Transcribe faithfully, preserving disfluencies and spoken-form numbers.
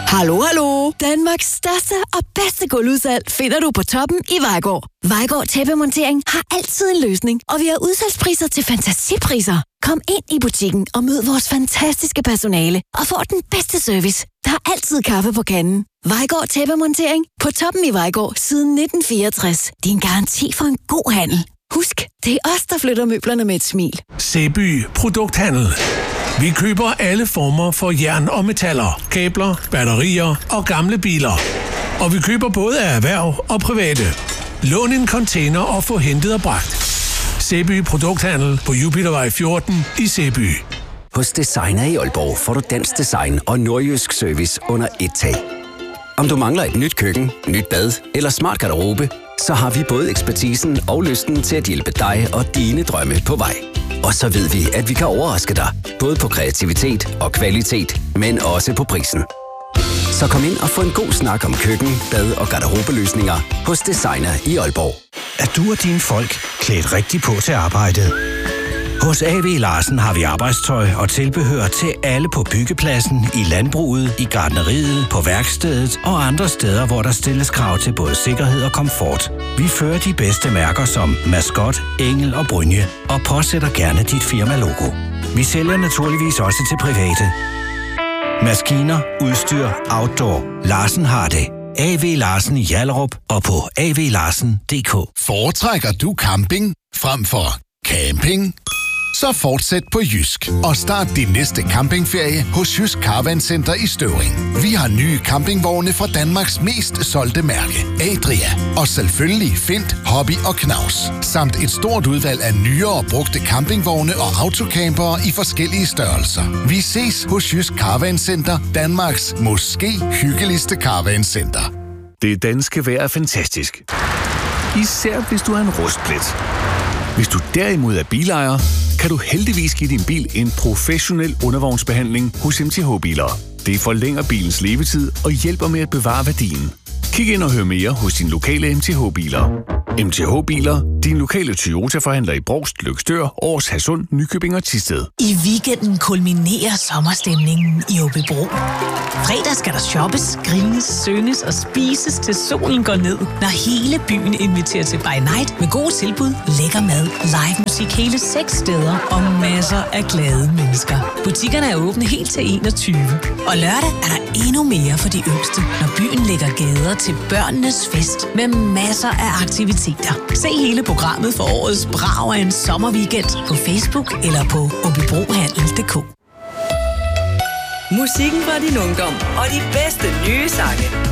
Hallo, hallo. Danmarks største og bedste gulvudsalg finder du på Toppen i Vejgaard. Vejgaard Tæppemontering har altid en løsning, og vi har udsalgspriser til fantasipriser. Kom ind i butikken og mød vores fantastiske personale og få den bedste service. Der er altid kaffe på kanden. Vejgaard Tæppemontering på Toppen i Vejgaard siden nitten fireogtres. Din garanti for en god handel. Husk, det er os, der flytter møblerne med et smil. Sæby Produkthandel. Vi køber alle former for jern og metaller, kabler, batterier og gamle biler. Og vi køber både af erhverv og private. Lån en container og få hentet og bragt. Sæby Produkthandel på Jupitervej fjorten i Sæby. Hos Designer i Aalborg får du dansk design og nordjysk service under et tag. Om du mangler et nyt køkken, nyt bad eller smart garderobe, så har vi både ekspertisen og lysten til at hjælpe dig og dine drømme på vej. Og så ved vi, at vi kan overraske dig, både på kreativitet og kvalitet, men også på prisen. Så kom ind og få en god snak om køkken, bad og garderobeløsninger hos Designer i Aalborg. Er du og dine folk klædt rigtigt på til arbejdet? Hos A V Larsen har vi arbejdstøj og tilbehør til alle på byggepladsen, i landbruget, i gartneriet, på værkstedet og andre steder, hvor der stilles krav til både sikkerhed og komfort. Vi fører de bedste mærker som Mascot, Engel og Brynje og påsætter gerne dit firma-logo. Vi sælger naturligvis også til private. Maskiner, udstyr, outdoor. Larsen har det. A V Larsen i Hjallerup og på a v larsen punktum d k. Foretrækker du camping frem for camping? Så fortsæt på Jysk og start din næste campingferie hos Jysk Caravan Center i Støvring. Vi har nye campingvogne fra Danmarks mest solgte mærke, Adria. Og selvfølgelig Fint, Hobby og Knaus. Samt et stort udvalg af nyere og brugte campingvogne og autocampere i forskellige størrelser. Vi ses hos Jysk Caravan Center, Danmarks måske hyggeligste caravan center. Det danske vejr er fantastisk. Især hvis du er en rustplet. Hvis du derimod er bilejer, kan du heldigvis give din bil en professionel undervognsbehandling hos M T H Biler. Det forlænger bilens levetid og hjælper med at bevare værdien. Kig ind og hør mere hos din lokale M T H Biler. M T H Biler, din lokale Toyota-forhandler i Brovst, Løgstør, Aars, Hadsund, Nykøbing og Thisted. I weekenden kulminerer sommerstemningen i Aabybro. Fredag skal der shoppes, grines, synges og spises til solen går ned, når hele byen inviterer til by night med gode tilbud, lækker mad, live musik hele seks steder og masser af glade mennesker. Butikkerne er åbne helt til enogtyve. Og lørdag er der endnu mere for de yngste, når byen lægger gader til børnenes fest med masser af aktiviteter. Se hele programmet for årets brag af en sommerweekend på Facebook eller på aabybrohandel punktum d k. Musikken fra din ungdom og de bedste nye sange.